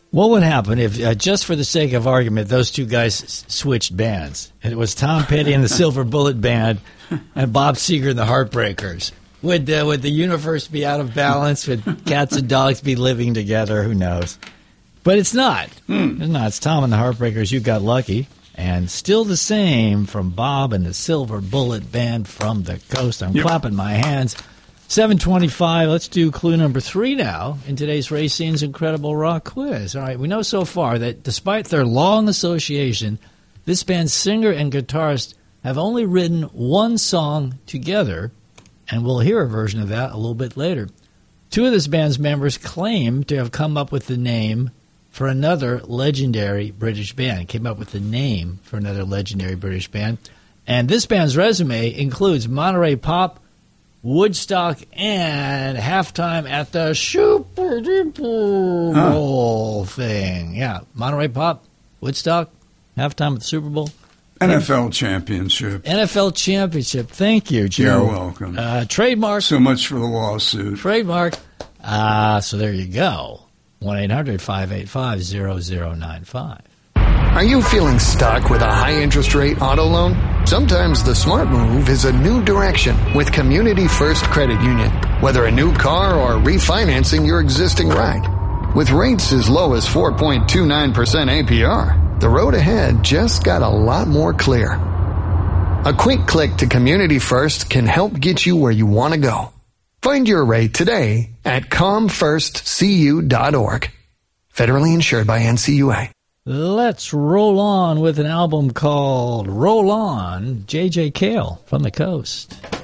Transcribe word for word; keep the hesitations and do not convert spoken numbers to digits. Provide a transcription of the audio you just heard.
What would happen if, uh, just for the sake of argument, those two guys s- switched bands? And it was Tom Petty and the Silver Bullet Band and Bob Seger and the Heartbreakers. Would uh, would the universe be out of balance? Would cats and dogs be living together? Who knows? But it's not. Hmm. It's not. It's Tom and the Heartbreakers. You got lucky. And still the same from Bob and the Silver Bullet Band from the coast. I'm yep. clapping my hands. seven twenty-five. Let's do clue number three now in today's Racine's Incredible Rock Quiz. All right, we know so far that despite their long association, this band's singer and guitarist have only written one song together, and we'll hear a version of that a little bit later. Two of this band's members claim to have come up with the name for another legendary British band. Came up with the name for another legendary British band. And this band's resume includes Monterey Pop, Woodstock, and halftime at the Super Duper Bowl huh. thing. Yeah, Monterey Pop, Woodstock, halftime at the Super Bowl. N F L Championship. N F L Championship. Thank you, Joe. You're welcome. Uh, trademark. So much for the lawsuit. Trademark. Uh, so there you go. one eight hundred five eight five zero zero nine five. Are you feeling stuck with a high-interest rate auto loan? Sometimes the smart move is a new direction with Community First Credit Union. Whether a new car or refinancing your existing ride. With rates as low as four point two nine percent A P R, the road ahead just got a lot more clear. A quick click to Community First can help get you where you want to go. Find your rate today at com first c u dot org. Federally insured by N C U A. Let's roll on with an album called Roll On, J J. Cale from the Coast.